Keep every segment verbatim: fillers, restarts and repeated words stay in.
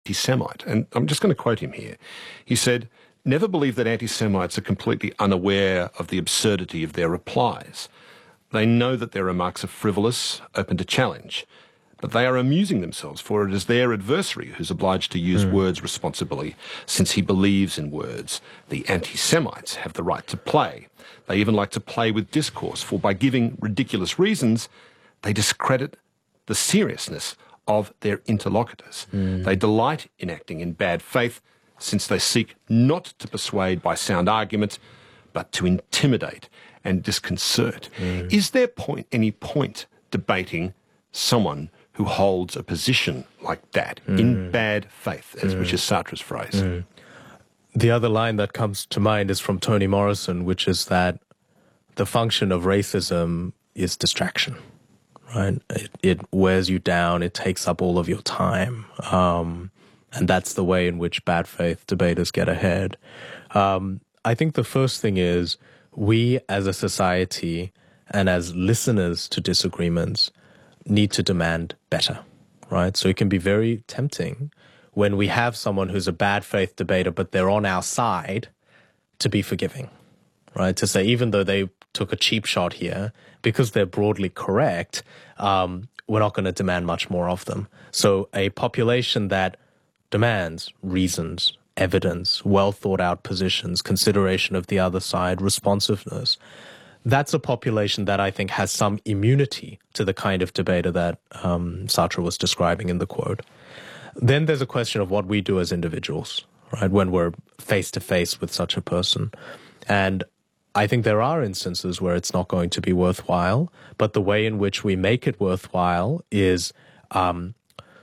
anti-Semite. And I'm just going to quote him here. He said, "Never believe that anti-Semites are completely unaware of the absurdity of their replies. They know that their remarks are frivolous, open to challenge, but they are amusing themselves, for it is their adversary who's obliged to use mm. words responsibly, since he believes in words. The anti-Semites have the right to play. They even like to play with discourse, for by giving ridiculous reasons, they discredit the seriousness of their interlocutors. Mm. They delight in acting in bad faith, since they seek not to persuade by sound argument, but to intimidate and disconcert." Mm. Is there point, any point debating someone who holds a position like that mm. in bad faith, as, mm. which is Sartre's phrase? Mm. The other line that comes to mind is from Toni Morrison, which is that the function of racism is distraction, right? It, it wears you down. It takes up all of your time. Um, and that's the way in which bad faith debaters get ahead. Um, I think the first thing is we as a society and as listeners to disagreements need to demand better, right? So it can be very tempting when we have someone who's a bad faith debater, but they're on our side, to be forgiving, right? To say, even though they took a cheap shot here, because they're broadly correct, um, we're not going to demand much more of them. So a population that demands reasons, evidence, well thought out positions, consideration of the other side, responsiveness, that's a population that I think has some immunity to the kind of debater that um, Sartre was describing in the quote. Then there's a question of what we do as individuals, right, when we're face-to-face with such a person. And I think there are instances where it's not going to be worthwhile, but the way in which we make it worthwhile is um,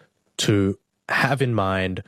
to have in mind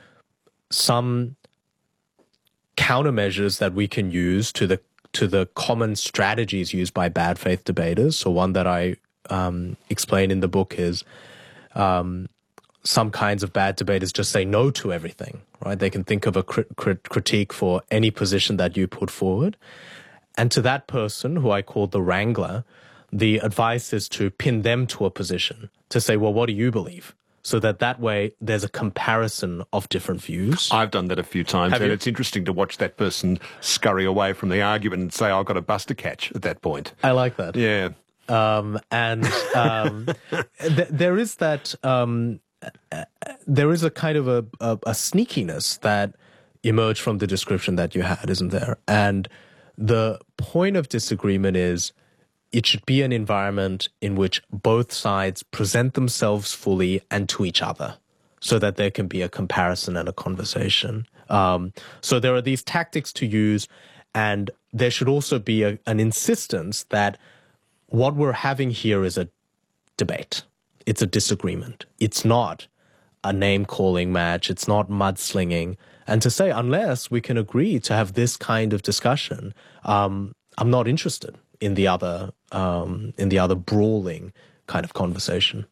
some countermeasures that we can use to the to the common strategies used by bad faith debaters. So one that I um, explain in the book is um, some kinds of bad debaters just say no to everything, right? They can think of a crit crit critique for any position that you put forward. And to that person, who I call the wrangler, the advice is to pin them to a position, to say, well, what do you believe? So that that way there's a comparison of different views. I've done that a few times, Have and you? It's interesting to watch that person scurry away from the argument and say, I've got a bus to catch at that point. I like that. Yeah. Um, and um, th there is that, um, uh, there is a kind of a, a, a sneakiness that emerged from the description that you had, isn't there? And the point of disagreement is, it should be an environment in which both sides present themselves fully and to each other, so that there can be a comparison and a conversation. Um, so there are these tactics to use, and there should also be a, an insistence that what we're having here is a debate. It's a disagreement. It's not a name-calling match. It's not mudslinging. And to say, unless we can agree to have this kind of discussion, um, I'm not interested in the other um, in the other brawling kind of conversation.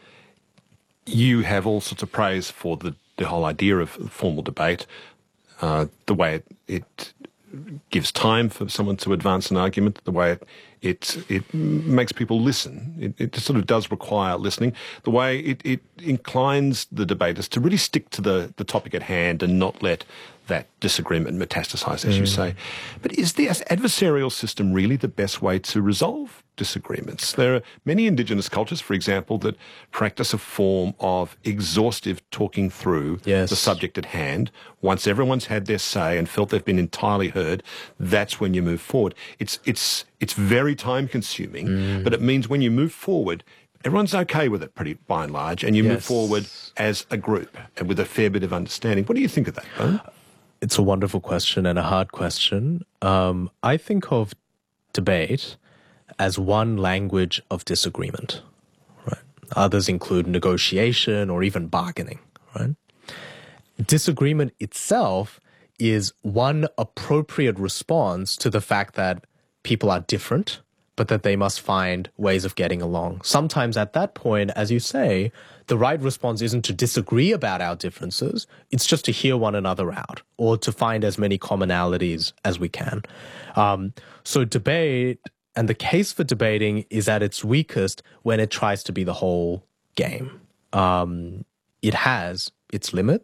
You have all sorts of praise for the, the whole idea of formal debate, uh, the way it, it gives time for someone to advance an argument, the way it it, it makes people listen. It, it sort of does require listening. The way it, it inclines the debaters to really stick to the, the topic at hand and not let that disagreement metastasize, as mm. you say. But is the adversarial system really the best way to resolve disagreements? There are many Indigenous cultures, for example, that practice a form of exhaustive talking through yes. the subject at hand. Once everyone's had their say and felt they've been entirely heard, that's when you move forward. It's, it's, it's very time-consuming, mm. but it means when you move forward, everyone's okay with it pretty by and large, and you yes. move forward as a group and with a fair bit of understanding. What do you think of that, Beau? It's a wonderful question and a hard question. Um, I think of debate as one language of disagreement, right? Others include negotiation or even bargaining, right? Disagreement itself is one appropriate response to the fact that people are different, but that they must find ways of getting along. Sometimes at that point, as you say, the right response isn't to disagree about our differences, it's just to hear one another out or to find as many commonalities as we can. Um, so debate, and the case for debating is at its weakest when it tries to be the whole game. Um, it has its limits,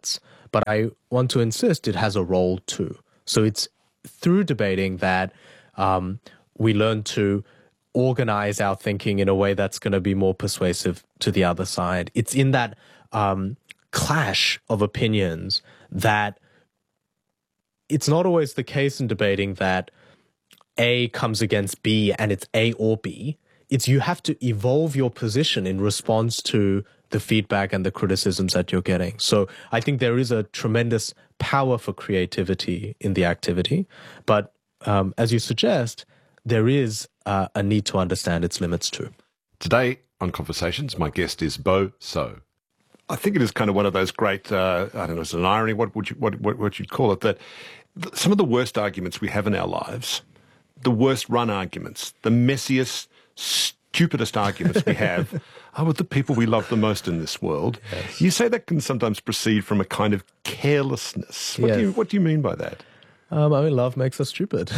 But I want to insist it has a role too. So it's through debating that um, we learn to organize our thinking in a way that's going to be more persuasive to the other side. It's in that um, clash of opinions that it's not always the case in debating that A comes against B and it's A or B. It's you have to evolve your position in response to the feedback and the criticisms that you're getting. So I think there is a tremendous power for creativity in the activity. But um, as you suggest, there is uh, a need to understand its limits too. Today on Conversations, my guest is Bo So. I think it is kind of one of those great, uh, I don't know, it's an irony, what would you, what, what, what you'd call it, that some of the worst arguments we have in our lives, the worst run arguments, the messiest, stupidest arguments we have are with the people we love the most in this world. Yes. You say that can sometimes proceed from a kind of carelessness. What, yes. do, you, what do you mean by that? Um, I mean, love makes us stupid.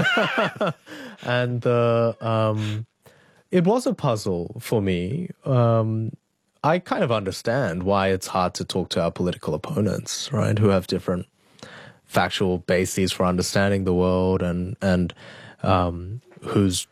and uh, um, it was a puzzle for me. Um, I kind of understand why it's hard to talk to our political opponents, right, who have different factual bases for understanding the world and, and um, whose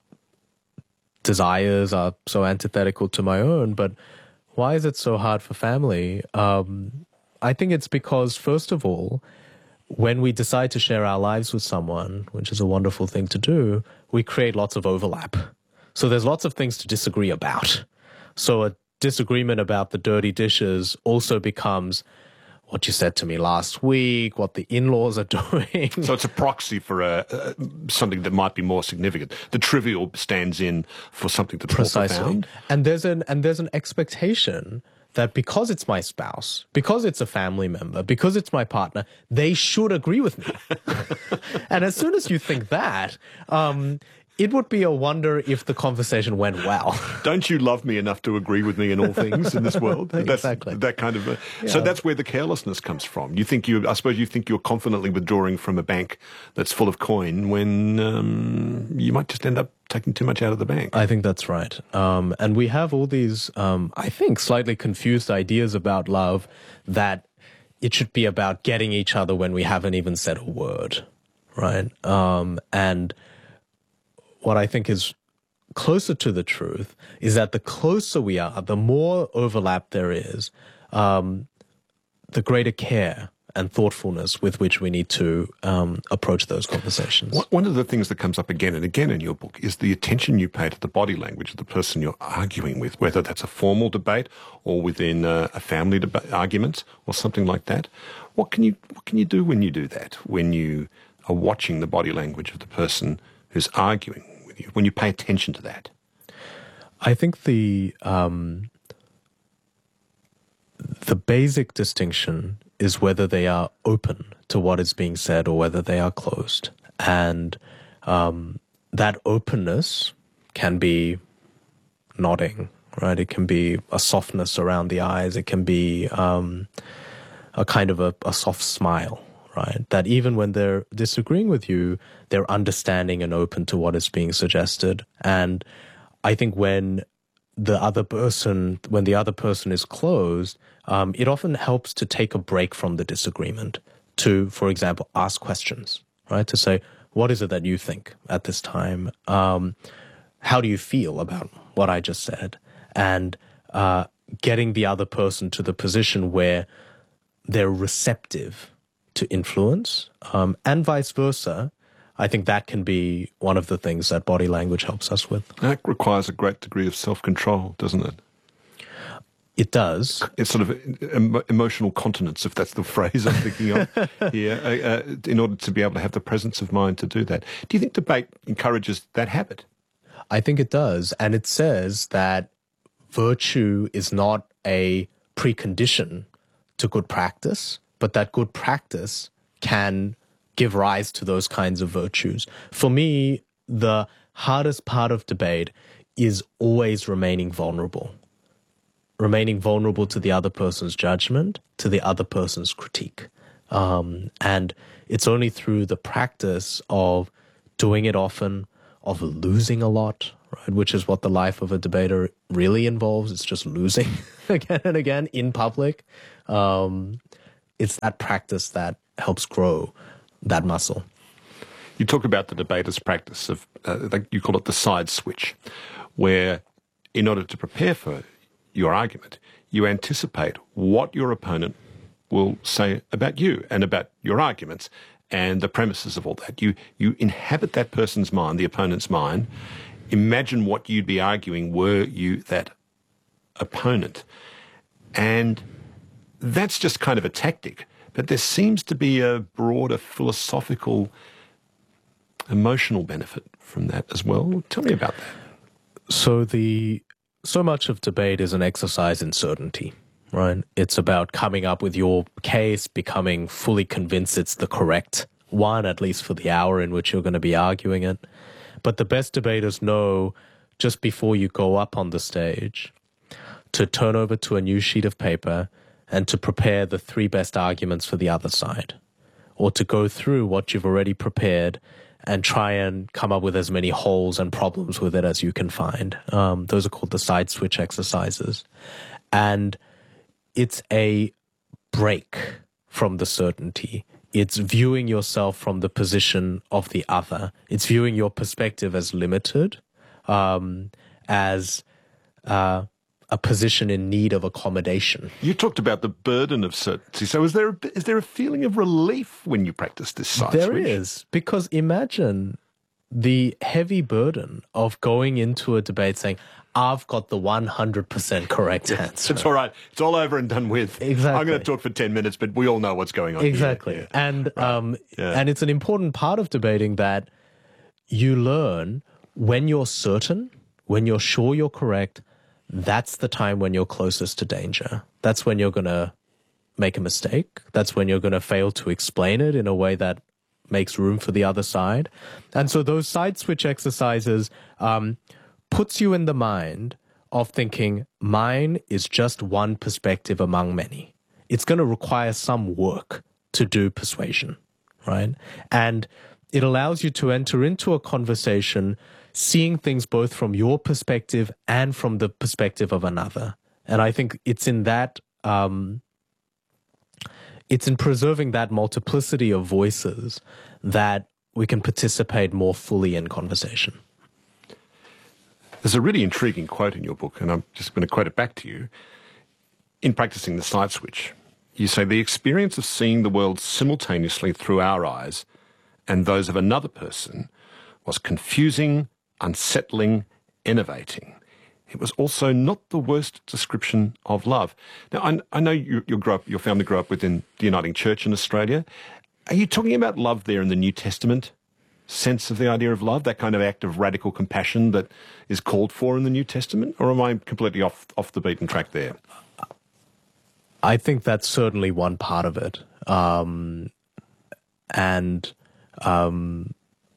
desires are so antithetical to my own. But why is it so hard for family? Um, I think it's because, first of all, when we decide to share our lives with someone, which is a wonderful thing to do, we create lots of overlap. So there's lots of things to disagree about. So a disagreement about the dirty dishes also becomes what you said to me last week, what the in-laws are doing. So it's a proxy for a, uh, something that might be more significant. The trivial stands in for something that's Precisely. more profound. And there's an and there's an expectation that because it's my spouse, because it's a family member, because it's my partner, they should agree with me. And as soon as you think that, um, it would be a wonder if the conversation went well. Don't you love me enough to agree with me in all things in this world? That's, exactly. That kind of. A, yeah. So that's where the carelessness comes from. You think you, I suppose, you think you're confidently withdrawing from a bank that's full of coin when um, you might just end up taking too much out of the bank. I think that's right. Um, and we have all these, um, I think, slightly confused ideas about love that it should be about getting each other when we haven't even said a word, right? Um, and what I think is closer to the truth is that the closer we are, the more overlap there is, um, the greater care and thoughtfulness with which we need to um, approach those conversations. One of the things that comes up again and again in your book is the attention you pay to the body language of the person you're arguing with, whether that's a formal debate or within a, a family debate argument or something like that. What can you what can you do when you do that, when you are watching the body language of the person who's arguing with you, when you pay attention to that? I think the um, the basic distinction is whether they are open to what is being said or whether they are closed. And um, that openness can be nodding, right? It can be a softness around the eyes. It can be um, a kind of a, a soft smile, right? That even when they're disagreeing with you, they're understanding and open to what is being suggested. And I think when the other person, when the other person is closed, um, it often helps to take a break from the disagreement to, for example, ask questions, right? To say, what is it that you think at this time? Um, how do you feel about what I just said? And uh, getting the other person to the position where they're receptive to influence, um, and vice versa. I think that can be one of the things that body language helps us with. That requires a great degree of self-control, doesn't it? It does. It's sort of em- emotional continence, if that's the phrase I'm thinking of here, uh, uh, in order to be able to have the presence of mind to do that. Do you think debate encourages that habit? I think it does. And it says that virtue is not a precondition to good practice, but that good practice can give rise to those kinds of virtues. For me, the hardest part of debate is always remaining vulnerable. Remaining vulnerable to the other person's judgment, to the other person's critique. Um, and it's only through the practice of doing it often, of losing a lot, right, which is what the life of a debater really involves. It's just losing again and again in public. Um, it's that practice that helps grow that muscle. You talk about the debater's practice of, uh, like you call it the side switch, where in order to prepare for your argument, you anticipate what your opponent will say about you and about your arguments and the premises of all that. You you inhabit that person's mind, the opponent's mind. Imagine what you'd be arguing were you that opponent. And that's just kind of a tactic. But there seems to be a broader philosophical, emotional benefit from that as well. Tell me about that. So the so much of debate is an exercise in certainty, right? It's about coming up with your case, becoming fully convinced it's the correct one, at least for the hour in which you're going to be arguing it. But the best debaters know just before you go up on the stage to turn over to a new sheet of paper and to prepare the three best arguments for the other side, or to go through what you've already prepared and try and come up with as many holes and problems with it as you can find. Um, those are called the side switch exercises. And it's a break from the certainty. It's viewing yourself from the position of the other. It's viewing your perspective as limited, um, as uh, a position in need of accommodation. You talked about the burden of certainty. So is there a, is there a feeling of relief when you practice this side There switch? is, because imagine the heavy burden of going into a debate saying, I've got the one hundred percent correct answer. It's all right. It's all over and done with. Exactly. I'm going to talk for ten minutes, but we all know what's going on. Exactly. Here. And, Right. um, Yeah. and it's an important part of debating that you learn when you're certain, when you're sure you're correct, that's the time when you're closest to danger. That's when you're going to make a mistake. That's when you're going to fail to explain it in a way that makes room for the other side. And so those side switch exercises um, puts you in the mind of thinking, mine is just one perspective among many. It's going to require some work to do persuasion, right? And it allows you to enter into a conversation seeing things both from your perspective and from the perspective of another. And I think it's in that, um, it's in preserving that multiplicity of voices that we can participate more fully in conversation. There's a really intriguing quote in your book, and I'm just going to quote it back to you. In practicing the side switch, you say, the experience of seeing the world simultaneously through our eyes and those of another person was confusing, unsettling, enervating. It was also not the worst description of love. Now, I, I know you, you grew up, your family grew up within the Uniting Church in Australia. Are you talking about love there in the New Testament sense of the idea of love, that kind of act of radical compassion that is called for in the New Testament? Or am I completely off, off the beaten track there? I think that's certainly one part of it. Um, and um,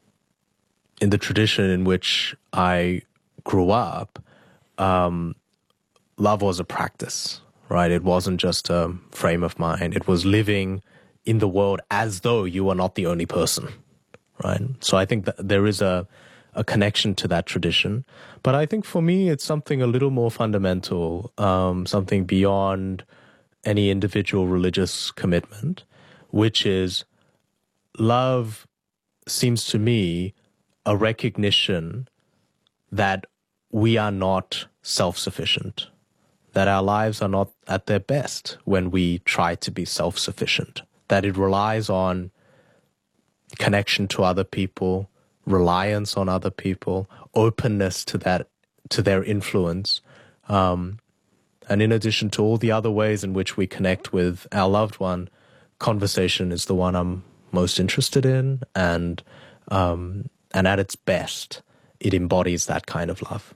in the tradition in which I grew up, um, love was a practice, right? It wasn't just a frame of mind. It was living in the world as though you were not the only person, right? So I think that there is a, a connection to that tradition. But I think for me, it's something a little more fundamental, um, something beyond any individual religious commitment, which is love seems to me a recognition that we are not self-sufficient, that our lives are not at their best when we try to be self-sufficient, that it relies on connection to other people, reliance on other people, openness to that, to their influence. Um, and in addition to all the other ways in which we connect with our loved one, conversation is the one I'm most interested in, and um, and at its best, it embodies that kind of love.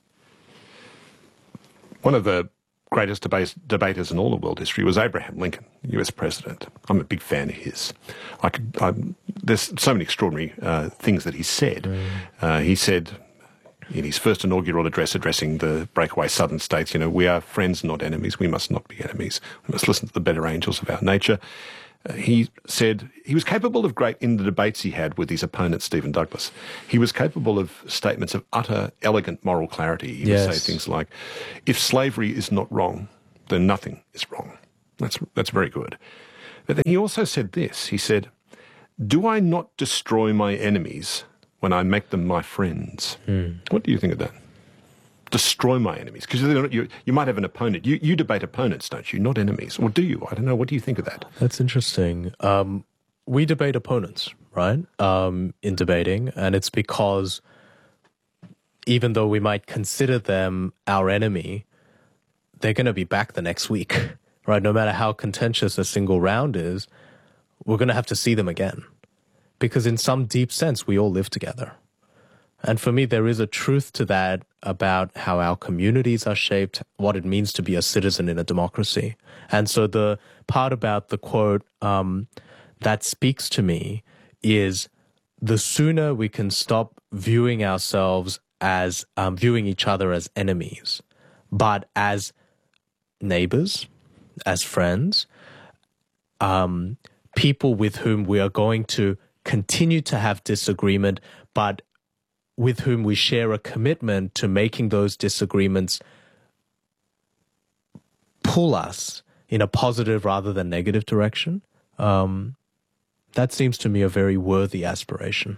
One of the greatest debate, debaters in all of world history was Abraham Lincoln, U S president. I'm a big fan of his. I could, I, there's so many extraordinary uh, things that he said. Mm. Uh, he said in his first inaugural address addressing the breakaway southern states, you know, we are friends, not enemies. We must not be enemies. We must listen to the better angels of our nature. Uh, he said he was capable of great, in the debates he had with his opponent, Stephen Douglas, he was capable of statements of utter, elegant moral clarity. He yes. would say things like, if slavery is not wrong, then nothing is wrong. That's, that's very good. But then he also said this. He said, do I not destroy my enemies when I make them my friends? Mm. What do you think of that? Destroy my enemies. Because you, you might have an opponent. You, you debate opponents, don't you? Not enemies. Or do you? I don't know. What do you think of that? That's interesting. Um, we debate opponents, right, um, in debating. And it's because even though we might consider them our enemy, they're going to be back the next week, right? No matter how contentious a single round is, we're going to have to see them again. Because in some deep sense, we all live together. And for me, there is a truth to that about how our communities are shaped, what it means to be a citizen in a democracy. And so the part about the quote um, that speaks to me is the sooner we can stop viewing ourselves as, um, viewing each other as enemies, but as neighbors, as friends, um, people with whom we are going to continue to have disagreement, but with whom we share a commitment to making those disagreements pull us in a positive rather than negative direction. Um, that seems to me a very worthy aspiration.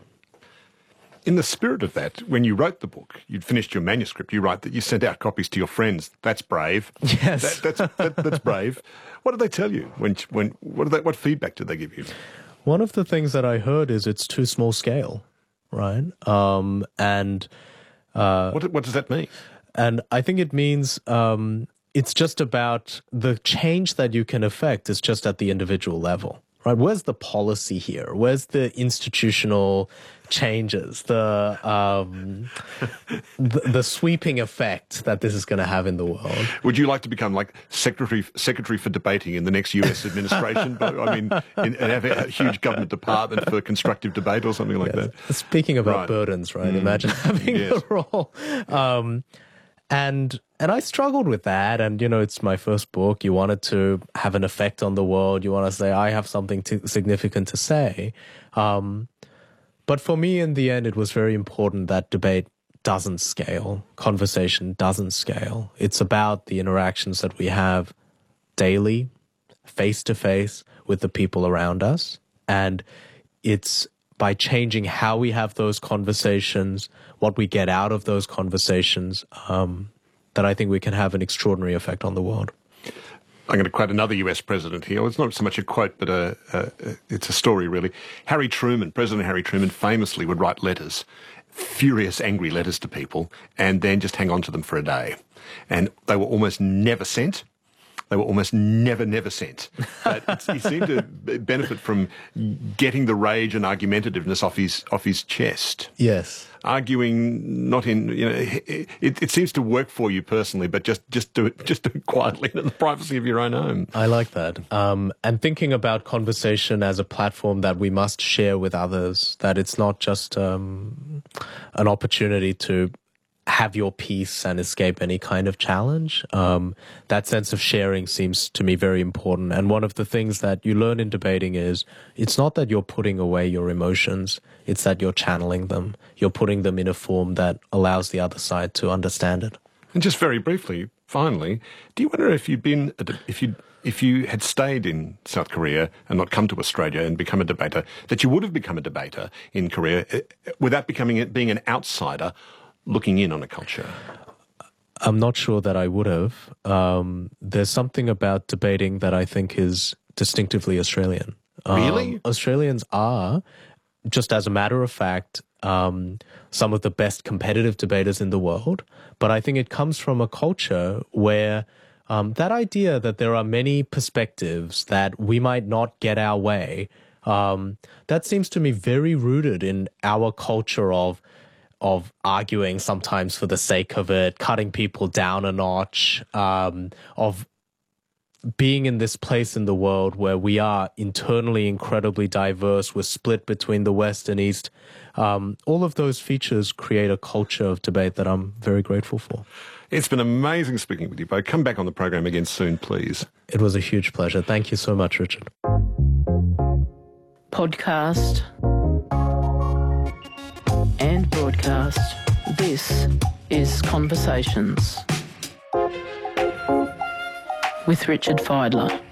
In the spirit of that, when you wrote the book, you'd finished your manuscript, you write that you sent out copies to your friends. That's brave. Yes. That, that's, that, that's brave. What did they tell you? When, when, what, did they, what feedback did they give you? One of the things that I heard is it's too small scale. Right. Um, and uh, what, what does that mean? And I think it means um, it's just about the change that you can affect is just at the individual level. Right. Where's the policy here? Where's the institutional changes, the um, the, the sweeping effect that this is going to have in the world? Would you like to become like secretary secretary for debating in the next U S administration? I mean, in, and have a huge government department for constructive debate or something like yes. that. Speaking about right. burdens, right? Mm. Imagine having yes. the role. Um, And and I struggled with that. And, you know, it's my first book. You wanted to have an effect on the world. You want to say, I have something to, significant to say. Um, but for me, in the end, it was very important that debate doesn't scale. Conversation doesn't scale. It's about the interactions that we have daily, face-to-face with the people around us. And it's by changing how we have those conversations, what we get out of those conversations, um, that I think we can have an extraordinary effect on the world. I'm going to quote another U S president here. It's not so much a quote, but a, a, it's a story, really. Harry Truman, President Harry Truman, famously would write letters, furious, angry letters to people, and then just hang on to them for a day. And they were almost never sent. They were almost never, never sent. But it's, he seemed to benefit from getting the rage and argumentativeness off his off his chest. Yes, arguing not in you know it, it seems to work for you personally, but just just do it just do it quietly in the privacy of your own home. I like that. Um, and thinking about conversation as a platform that we must share with others. That it's not just um, an opportunity to have your peace and escape any kind of challenge. Um, that sense of sharing seems to me very important. And one of the things that you learn in debating is it's not that you're putting away your emotions, it's that you're channeling them. You're putting them in a form that allows the other side to understand it. And just very briefly, finally, do you wonder if you'd been, if you if you had stayed in South Korea and not come to Australia and become a debater, that you would have become a debater in Korea without becoming being an outsider looking in on a culture? I'm not sure that I would have. Um, there's something about debating that I think is distinctively Australian. Really? Um, Australians are, just as a matter of fact, um, some of the best competitive debaters in the world. But I think it comes from a culture where um, that idea that there are many perspectives, that we might not get our way, um, that seems to me very rooted in our culture of of arguing sometimes for the sake of it, cutting people down a notch, um, of being in this place in the world where we are internally incredibly diverse, we're split between the West and East. Um, all of those features create a culture of debate that I'm very grateful for. It's been amazing speaking with you, Bo. Come back on the program again soon, please. It was a huge pleasure. Thank you so much, Richard. Podcast and broadcast. This is Conversations with Richard Fidler.